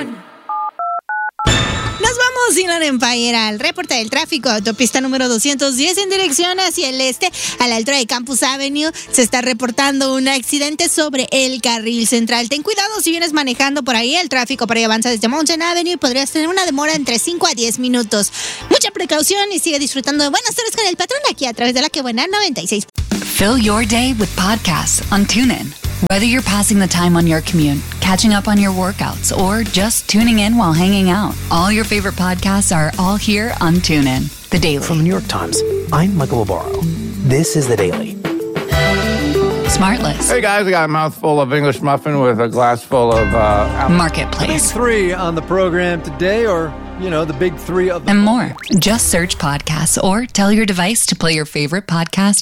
Nos vamos, Inland Empire, al reporte del tráfico. Autopista número 210 en dirección hacia el este, a la altura de Campus Avenue. Se está reportando un accidente sobre el carril central. Ten cuidado si vienes manejando por ahí. El tráfico por ahí avanza desde Mountain Avenue y podrías tener una demora entre 5 a 10 minutos. Mucha precaución y sigue disfrutando de Buenas Tardes con el Patrón aquí a través de la Que Buena 96. Fill your day with podcasts on TuneIn. Whether you're passing the time on your commute, catching up on your workouts, or just tuning in while hanging out, all your favorite podcasts are all here on TuneIn. The Daily. From the New York Times, I'm Michael Barbaro. This is The Daily. Smartless. Hey guys, I got a mouthful of English muffin with a glass full of Marketplace. Big three on the program today, or, the big three of the... And more. Just search podcasts or tell your device to play your favorite podcast